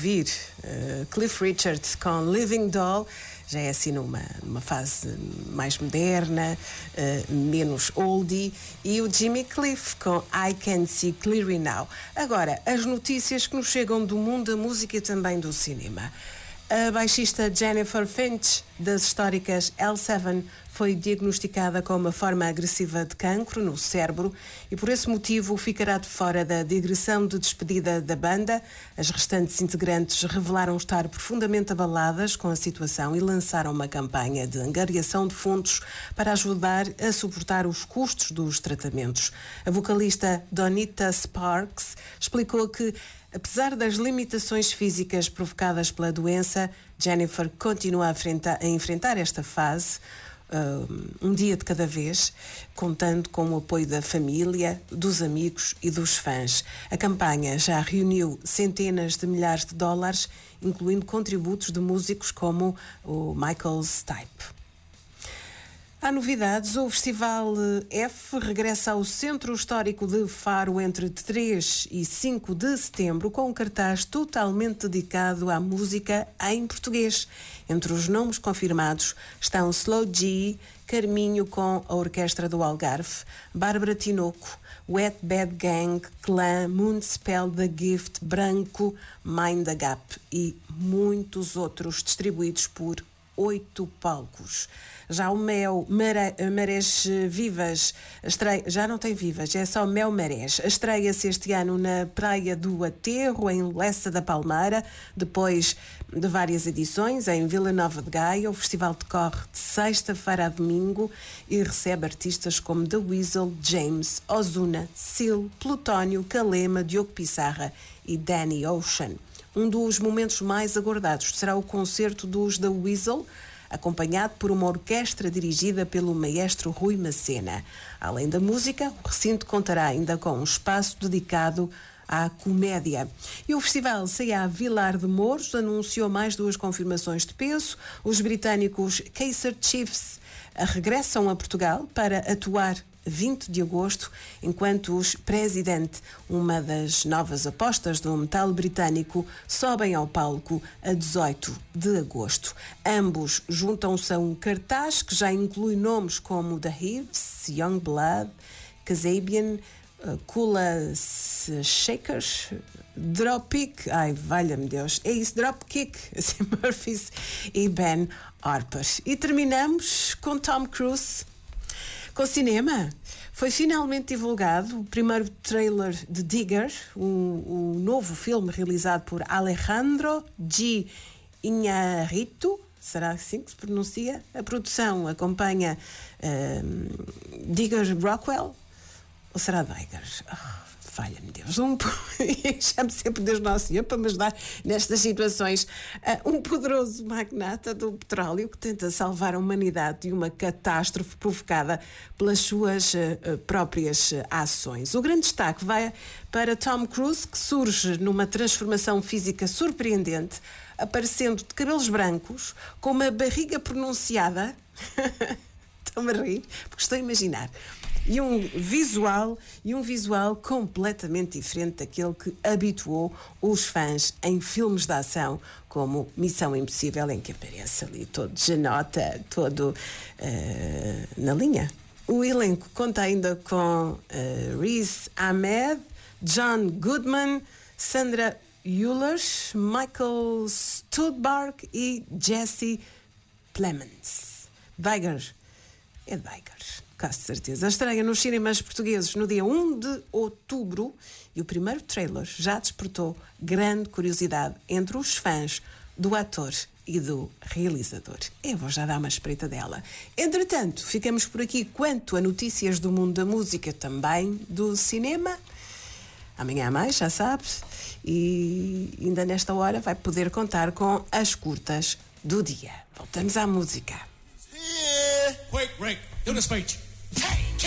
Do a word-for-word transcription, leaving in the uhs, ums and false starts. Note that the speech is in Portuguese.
vir. Uh, Cliff Richard com Living Doll já é assim numa, numa fase mais moderna, uh, menos oldie, e o Jimmy Cliff com I Can See Clearly Now. Agora, as notícias que nos chegam do mundo da música e também do cinema. A baixista Jennifer Finch, das históricas L sete, foi diagnosticada com uma forma agressiva de cancro no cérebro e por esse motivo ficará de fora da digressão de despedida da banda. As restantes integrantes revelaram estar profundamente abaladas com a situação e lançaram uma campanha de angariação de fundos para ajudar a suportar os custos dos tratamentos. A vocalista Donita Sparks explicou que, apesar das limitações físicas provocadas pela doença, Jennifer continua a enfrentar, a enfrentar esta fase uh, um dia de cada vez, contando com o apoio da família, dos amigos e dos fãs. A campanha já reuniu centenas de milhares de dólares, incluindo contributos de músicos como o Michael Stipe. Há novidades. O Festival F regressa ao Centro Histórico de Faro entre três e cinco de setembro com um cartaz totalmente dedicado à música em português. Entre os nomes confirmados estão Slow G, Carminho com a Orquestra do Algarve, Bárbara Tinoco, Wet Bad Gang, Clã, Moonspell, The Gift, Branco, Mind the Gap e muitos outros, distribuídos por oito palcos. Já o Mel Mare, Marés Vivas, estreia, já não tem Vivas, é só Mel Marés. Estreia-se este ano na Praia do Aterro, em Lessa da Palmeira, depois de várias edições em Vila Nova de Gaia. O festival decorre de sexta-feira a domingo e recebe artistas como The Weasel, James, Ozuna, Seal, Plutónio, Calema, Diogo Pissarra e Danny Ocean. Um dos momentos mais aguardados será o concerto dos The Weasel, acompanhado por uma orquestra dirigida pelo maestro Rui Macena. Além da música, o recinto contará ainda com um espaço dedicado à comédia. E o festival C A Vilar de Mouros anunciou mais duas confirmações de peso. Os britânicos Kaiser Chiefs regressam a Portugal para atuar vinte de agosto, enquanto os President, uma das novas apostas do metal britânico, sobem ao palco a dezoito de agosto. Ambos juntam-se a um cartaz que já inclui nomes como The Hives, Youngblood, Kasabian, uh, Kula Shakers, Dropkick, ai, valha-me Deus, é isso, Dropkick, assim, Murphys e Ben Harper. E terminamos com Tom Cruise. Com o cinema, foi finalmente divulgado o primeiro trailer de Digger, o, o novo filme realizado por Alejandro G. Iñárritu, será assim que se pronuncia? A produção acompanha uh, Digger Rockwell, ou será Digger? Oh, falha-me Deus, um, chamo sempre Deus Nosso Senhor para me ajudar nestas situações. Uh, um poderoso magnata do petróleo que tenta salvar a humanidade de uma catástrofe provocada pelas suas uh, próprias uh, ações. O grande destaque vai para Tom Cruise, que surge numa transformação física surpreendente, aparecendo de cabelos brancos, com uma barriga pronunciada. Estou-me a rir, porque estou a imaginar. E um visual, e um visual completamente diferente daquele que habituou os fãs em filmes de ação, como Missão Impossível, em que aparece ali todo de janota, todo uh, na linha. O elenco conta ainda com uh, Riz Ahmed, John Goodman, Sandra Hüller, Michael Stuhlbarg e Jesse Plemons. Weiger, é Weiger. Caso de certeza. A estreia nos cinemas portugueses no dia um de outubro e o primeiro trailer já despertou grande curiosidade entre os fãs do ator e do realizador. Eu vou já dar uma espreita dela. Entretanto, ficamos por aqui quanto a notícias do mundo da música, também do cinema. Amanhã há mais, já sabes, e ainda nesta hora vai poder contar com as curtas do dia. Voltamos à música. Yeah. Quick, Rick, do the speech. Hey!